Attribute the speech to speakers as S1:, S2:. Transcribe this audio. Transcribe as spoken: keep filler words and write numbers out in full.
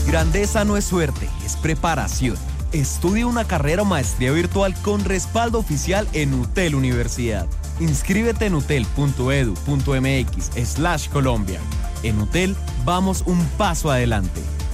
S1: Grandeza no es suerte, es preparación. Estudia una carrera o maestría virtual con respaldo oficial en UTEL Universidad. Inscríbete en utel punto edu punto mx slash Colombia. En UTEL vamos un paso adelante.